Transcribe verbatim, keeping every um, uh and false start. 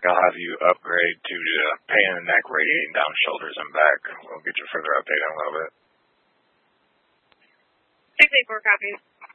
I'll have you upgrade to the pain in the neck, radiating down shoulders and back. We'll get you further update in a little bit. six eight four copies.